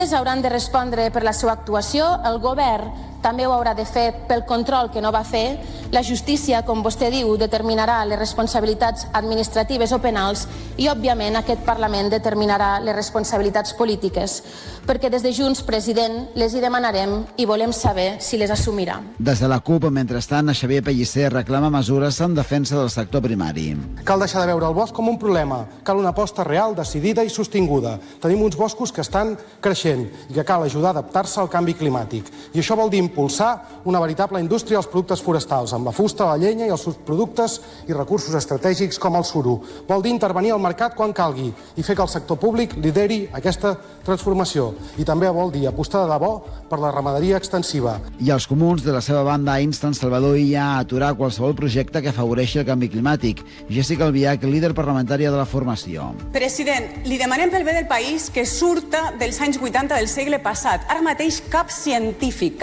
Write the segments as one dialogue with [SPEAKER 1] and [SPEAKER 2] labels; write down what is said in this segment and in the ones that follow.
[SPEAKER 1] hauran de respondre per la seva actuació, el govern també ho haurà de fer pel control que no va fer, la justícia, com vostè diu, determinarà les responsabilitats administratives o penals i, òbviament, aquest Parlament determinarà les responsabilitats polítiques, perquè des de Junts, president, les hi demanarem i volem saber si les assumirà.
[SPEAKER 2] Des de la CUP, mentrestant, Xavier Pellicer reclama mesures en defensa del sector primari.
[SPEAKER 3] Cal deixar de veure el bosc com un problema, cal una aposta real, decidida i sostinguda. Tenim uns boscos que estan creixent i que cal ajudar a adaptar-se al canvi climàtic. I això vol dir impulsar una veritable indústria dels productes forestals, amb la fusta, la llenya i els subproductes i recursos estratègics com el suro. Vol dir intervenir al mercat quan calgui i fer que el sector públic lideri aquesta transformació. I també vol dir apostar de debò per la ramaderia extensiva.
[SPEAKER 2] I els comuns, de la seva banda, insten Salvador Illa a aturar qualsevol projecte que afavoreixi el canvi climàtic. Jéssica Albiach, líder parlamentària de la formació.
[SPEAKER 4] President, li demanem pel bé del país que surta dels anys 80 del segle passat. Ara mateix cap científic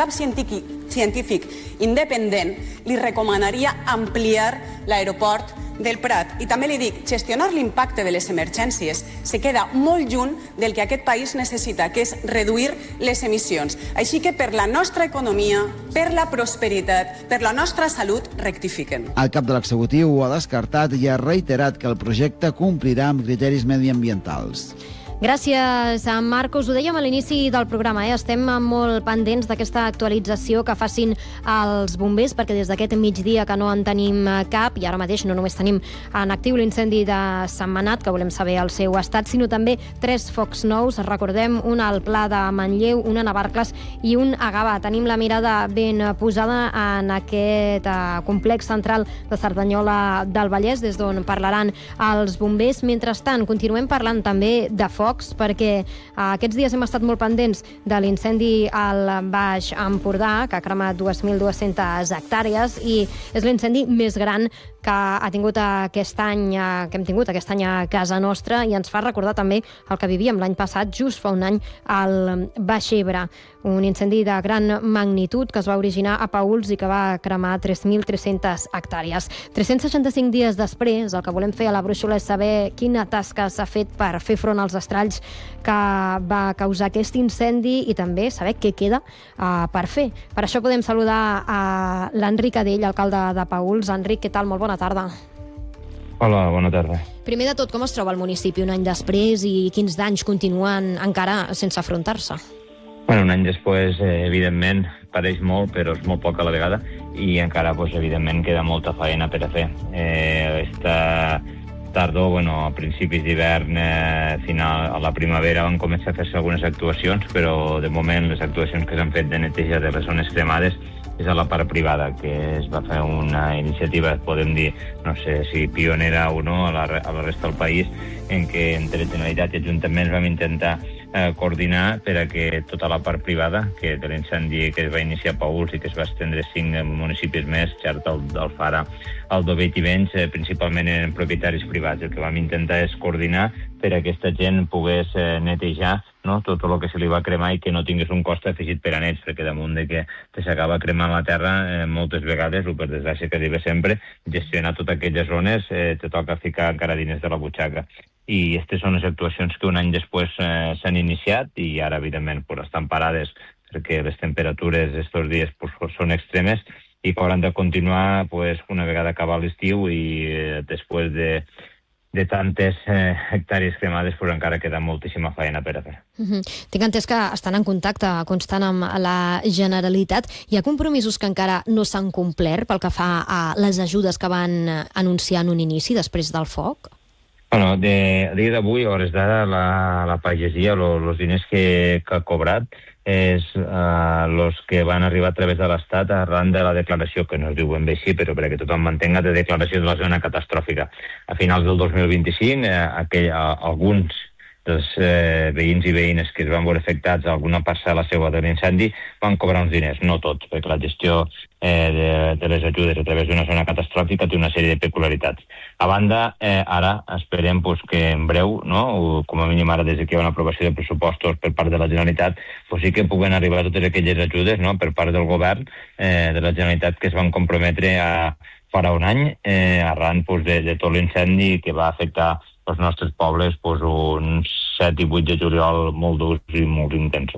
[SPEAKER 4] independent li recomanaria ampliar l'aeroport del Prat. I també li dic, gestionar l'impacte de les emergències se queda molt lluny del que aquest país necessita, que és reduir les emissions. Així que per la nostra economia, per la prosperitat, per la nostra salut, rectifiquen.
[SPEAKER 2] El cap de l'executiu ho ha descartat i ha reiterat que el projecte complirà amb criteris mediambientals.
[SPEAKER 5] Gràcies, Marcos. Ho dèiem a l'inici del programa, estem molt pendents d'aquesta actualització que facin els bombers, perquè des d'aquest migdia que no en tenim cap, i ara mateix no només tenim en actiu l'incendi de Sentmenat, que volem saber el seu estat, sinó també 3 focs nous. Recordem, un al Pla de Manlleu, un a Navarcles i un a Gavà. Tenim la mirada ben posada en aquest complex central de Cerdanyola del Vallès, des d'on parlaran els bombers. Mentrestant, continuem parlant també de focs, perquè aquests dies hem estat molt pendents de l'incendi al Baix Empordà, que ha cremat 2.200 hectàrees i és l'incendi més gran que ha tingut aquest any, que hem tingut aquest any a casa nostra, i ens fa recordar també el que vivíem l'any passat, just fa un any, al Baix Ebre. Un incendi de gran magnitud que es va originar a Paüls i que va cremar 3.300 hectàrees. 365 dies després, el que volem fer a la brúixola és saber quina tasca s'ha fet per fer front als estralls que va causar aquest incendi i també saber què queda per fer. Per això podem saludar a l'Enric Adell, alcalde de Paüls. Enric, què tal? Molt bona tarda.
[SPEAKER 6] Hola, bona tarda.
[SPEAKER 5] Primer de tot, com es troba el municipi un any després i quins danys continuen encara sense afrontar-se?
[SPEAKER 6] Bueno, un any després, evidentment, pareix molt, però és molt poc a la vegada, i encara, evidentment, queda molta feina per a fer. Esta tardor, a principis d'hivern, final a la primavera, van començar a fer-se algunes actuacions, però, de moment, les actuacions que s'han fet de neteja de les zones cremades és a la part privada, que es va fer una iniciativa, podem dir, no sé si pionera o no, a la resta del país, en què entre Generalitat i Ajuntaments vam intentar coordinar per a que tota la part privada, que de l'incendi que es va iniciar a Paüls i que es va estendre 5 municipis més, Xert, Alfara, Aldover i Tivenys, principalment eren propietaris privats. El que vam intentar és coordinar per a que aquesta gent pogués netejar tot el que se li va cremar i que no tingués un cost afegit per a ells, perquè damunt de que s'acaba cremant la terra, moltes vegades, o per desgràcia que dive sempre, gestionar totes aquelles zones te toca ficar encara diners de la butxaca. I aquestes són les actuacions que un any després s'han iniciat i ara, evidentment, estan parades perquè les temperatures estos dies són extremes i que hauran de continuar una vegada acabar l'estiu i després de tantes hectàrees cremades encara queda moltíssima feina per a fer.
[SPEAKER 5] Tinc entès que estan en contacte constant amb la Generalitat. Hi ha compromisos que encara no s'han complert pel que fa a les ajudes que van anunciar en un inici després del foc?
[SPEAKER 6] Bueno, a dia d'avui, a hores d'ara, la pagesia, els diners que ha cobrat, és els que van arribar a través de l'Estat arran de la declaració, que no es diu ben bé així, però perquè tothom mantenga, de declaració de la zona catastròfica. A finals del 2025, alguns dels veïns i veïnes que es van veure afectats a alguna parcel·la seva de l'incendi van cobrar uns diners, no tots, perquè la gestió de les ajudes a través d'una zona catastròfica té una sèrie de peculiaritats. A banda, ara esperem que en breu, o com a mínim ara des que hi ha una aprovació de pressupostos per part de la Generalitat, sí que puguen arribar totes aquelles ajudes per part del govern de la Generalitat que es van comprometre farà un any arran de tot l'incendi que va afectar als nostres pobles un 7 i 8 de juliol molt durs i molt intensos.